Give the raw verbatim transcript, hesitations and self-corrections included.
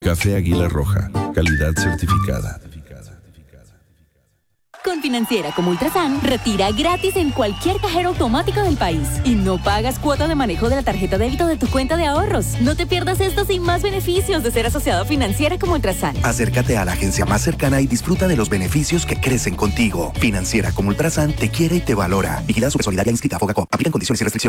Café Águila Roja, calidad certificada. Con Financiera como Ultrasan, retira gratis en cualquier cajero automático del país y no pagas cuota de manejo de la tarjeta débito de tu cuenta de ahorros. No te pierdas estos y más beneficios de ser asociado a Financiera como Ultrasan. Acércate a la agencia más cercana y disfruta de los beneficios que crecen contigo. Financiera como Ultrasan te quiere y te valora. Vigilada Supersolidaria Inscrita Fogacop. Aplican condiciones y restricciones.